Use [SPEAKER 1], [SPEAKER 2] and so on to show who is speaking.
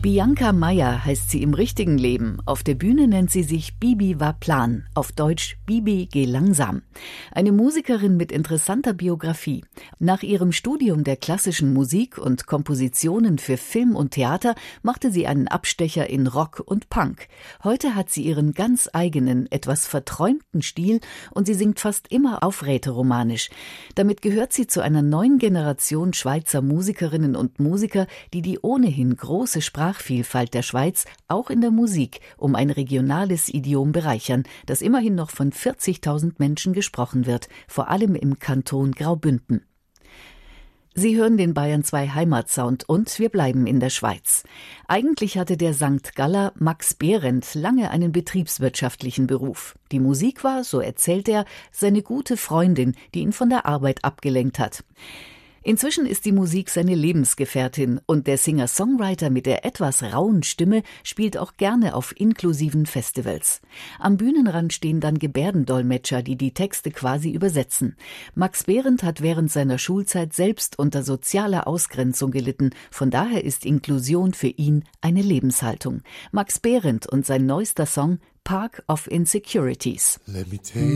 [SPEAKER 1] Bianca Meyer heißt sie im richtigen Leben. Auf der Bühne nennt sie sich Bibi war Plan, auf Deutsch Bibi geh langsam. Eine Musikerin mit interessanter Biografie. Nach ihrem Studium der klassischen Musik und Kompositionen für Film und Theater machte sie einen Abstecher in Rock und Punk. Heute hat sie ihren ganz eigenen, etwas verträumten Stil und sie singt fast immer auf rätoromanisch. Damit gehört sie zu einer neuen Generation Schweizer Musikerinnen und Musiker, die ohnehin große Sprachvielfalt der Schweiz auch in der Musik um ein regionales Idiom bereichern, das immerhin noch von 40.000 Menschen gesprochen wird, vor allem im Kanton Graubünden. Sie hören den Bayern 2 Heimatsound und wir bleiben in der Schweiz. Eigentlich hatte der St. Galler Max Behrendt lange einen betriebswirtschaftlichen Beruf. Die Musik war, so erzählt er, seine gute Freundin, die ihn von der Arbeit abgelenkt hat. Inzwischen ist die Musik seine Lebensgefährtin und der Singer-Songwriter mit der etwas rauen Stimme spielt auch gerne auf inklusiven Festivals. Am Bühnenrand stehen dann Gebärdendolmetscher, die Texte quasi übersetzen. Max Behrendt hat während seiner Schulzeit selbst unter sozialer Ausgrenzung gelitten. Von daher ist Inklusion für ihn eine Lebenshaltung. Max Behrendt und sein neuester Song Park of Insecurities.